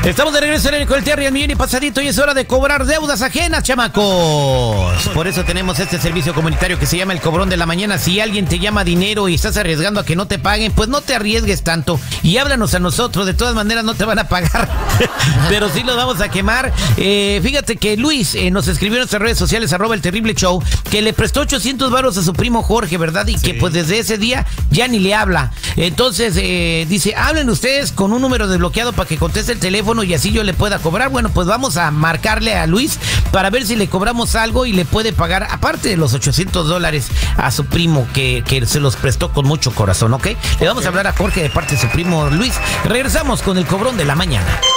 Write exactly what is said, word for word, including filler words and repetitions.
Estamos de regreso en el Colterri al millón y pasadito y es hora de cobrar deudas ajenas, chamacos. Por eso tenemos este servicio comunitario que se llama el cobrón de la mañana. Si alguien te llama dinero y estás arriesgando a que no te paguen, pues no te arriesgues tanto y háblanos a nosotros. De todas maneras no te van a pagar, pero sí los vamos a quemar. Eh, fíjate que Luis eh, nos escribió en nuestras redes sociales, arroba el terrible show, que le prestó ochocientos varos a su primo Jorge, ¿verdad? Y sí, que pues desde ese día ya ni le habla. Entonces eh, dice, hablen ustedes con un número desbloqueado para que conteste el teléfono y así yo le pueda cobrar. Bueno, pues vamos a marcarle a Luis para ver si le cobramos algo y le puede pagar, aparte de los ochocientos dólares, a su primo que, que se los prestó con mucho corazón, ¿ok? Le vamos a hablar a Jorge de parte de su primo Luis. Regresamos con el cobrón de la mañana.